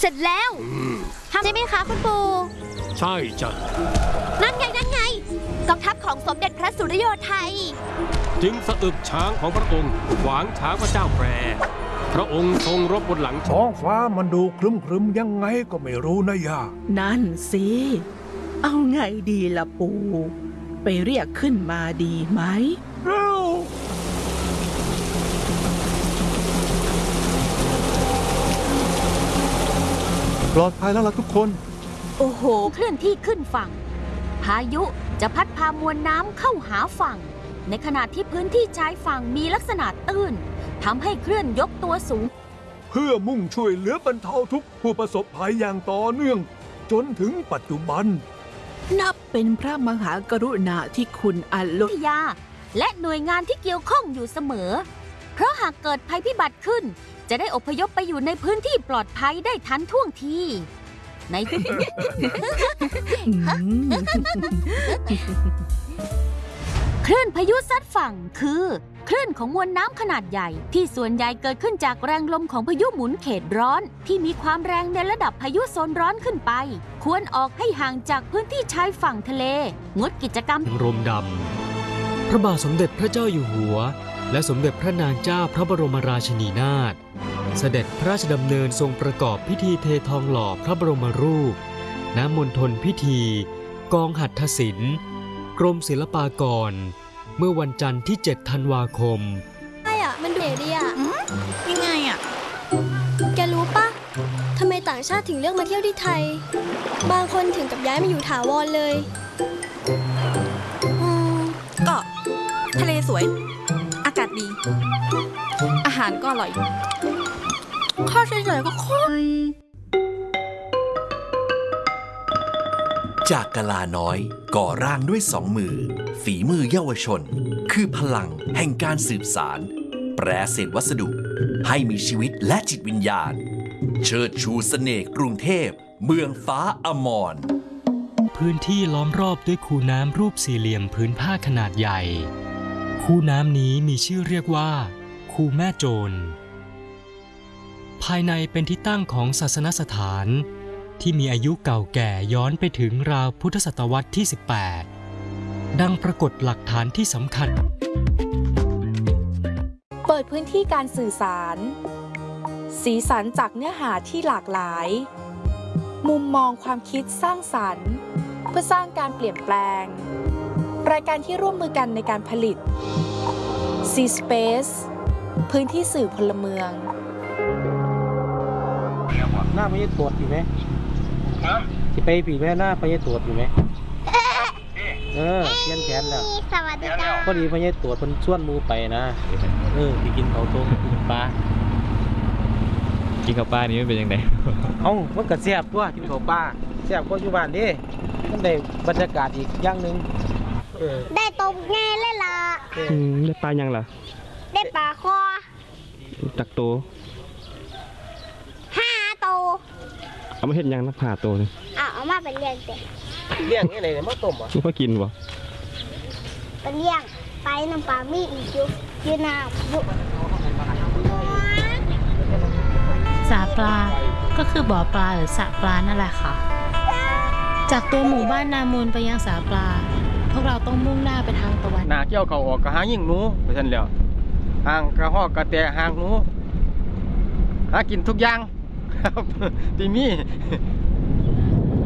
เสร็จแล้วทำได้ไหมคะคุณปู่ใช่จ้ะนั่นไงกองทัพของสมเด็จพระสุริโยไทยจึงสะอึกช้างของพระองค์ขวางช้างพระเจ้าแปรพระองค์ทรงรบบนหลังท้องฟ้ามันดูครึมๆยังไงก็ไม่รู้นะย่านั่นสิเอาไงดีล่ะปู่ไปเรียกขึ้นมาดีไหมปลอดภัยแล้วล่ะทุกคนโอ้โหเคลื่อนที่ขึ้นฝั่งพายุจะพัดพามวลน้ำเข้าหาฝั่งในขณะที่พื้นที่ชายฝั่งมีลักษณะตื้นทำให้เคลื่อนยกตัวสูงเพื่อมุ่งช่วยเหลือบรรเทาทุกข์ผู้ประสบภัยอย่างต่อเนื่องจนถึงปัจจุบันนับเป็นพระมหากรุณาที่คุณอันล้นยาและหน่วยงานที่เกี่ยวข้องอยู่เสมอเพราะหากเกิดภัยพิบัติขึ้นจะได้อพยพไปอยู่ในพื้นที่ปลอดภัยได้ทันท่วงทีใน คลื่นพายุซัดฝั่งคือคลื่นของมวลน้ำขนาดใหญ่ที่ส่วนใหญ่เกิดขึ้นจากแรงลมของพายุหมุนเขตร้อนที่มีความแรงในระดับพายุโซนร้อนขึ้นไปควรออกให้ห่างจากพื้นที่ชายฝั่งทะเลงดกิจกรรมรมดำพระบาทสมเด็จพระเจ้าอยู่หัวและสมเด็จพระนางเจ้าพระบรมราชินีนาถเสด็จพระราชดำเนินทรงประกอบพิธีเททองหล่อพระบรมรูปณมณฑลพิธีกองหัตถศิลป์กรมศิลปากรเมื่อวันจันทร์ที่ 7 ธันวาคมใช่มันดูดีอ่ะยังไงแกรู้ปะทำไมต่างชาติถึงเลือกมาเที่ยวที่ไทยบางคนถึงกับย้ายมาอยู่ถาวรเลยก็ทะเลสวยอากาศดีอาหารก็อร่อยค่าใช้จ่ายก็โคตรจากกะลาน้อยก่อร่างด้วย2 มือฝีมือเยาวชนคือพลังแห่งการสืบสารแปรเศษวัสดุให้มีชีวิตและจิตวิญญาณเชิดชูเสน่ห์กรุงเทพเมืองฟ้าอมรพื้นที่ล้อมรอบด้วยคูน้ำรูปสี่เหลี่ยมพื้นผ้าขนาดใหญ่คูน้ำนี้มีชื่อเรียกว่าคูแม่โจรภายในเป็นที่ตั้งของศาสนสถานที่มีอายุเก่าแก่ย้อนไปถึงราวพุทธศตวรรษที่ 18 ดังปรากฏหลักฐานที่สำคัญเปิดพื้นที่การสื่อสารสีสันจากเนื้อหาที่หลากหลายมุมมองความคิดสร้างสรรค์เพื่อสร้างการเปลี่ยนแปลงรายการที่ร่วมมือกันในการผลิต C-Space พื้นที่สื่อพลเมืองหน้าไม่ได้ตรวจอยู่ไหมจะไปผีแม่หน้าไปตรวจอยู่ไหมเปลี่ยนแผนแล้วสวัสดีจ้าพอดีไปตรวจคนส่วนมูไปนะไปกินเขาต้มกินปลากินข้าวปลานี่มันเป็นยังไงมันก็แซ่บตัวกินข้าวปลาแซ่บก็อยู่บ้านดิมันได้บรรยากาศอีกอย่างหนึ่งได้ตบแง่เลยล่ะได้ปลายังล่ะได้ปลาคอตักโต 5 โตเอามาเห็ดยังนักผ่าโตเลยเอามาเป็นเลี้ยงเต็มเลี้ยงนี่อะไรเนี่ยมาต้มอ่ะลูกก็กินวะเป็นเลี้ยงไปน้ำปลามีอีกอยู่น้ำสาปลาก็คือบ่อปลาหรือสระปลานั่นแหละค่ะจากตัวหมู่บ้านนามูลไปยังสาปลาพวกเราต้องมุ่งหน้าไปทางตะวันนาเกี่ยวเขาออกกระหางยิ่งหนูไปทันแล้วห่างกระหอกกระแตห่างหนูหากินทุกอย่างครับที่มี